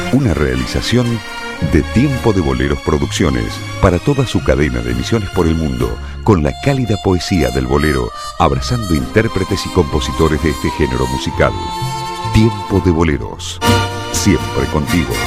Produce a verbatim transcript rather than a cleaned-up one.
Una realización de Tiempo de Boleros Producciones para toda su cadena de emisiones por el mundo, con la cálida poesía del bolero, abrazando intérpretes y compositores de este género musical. Tiempo de Boleros, siempre contigo.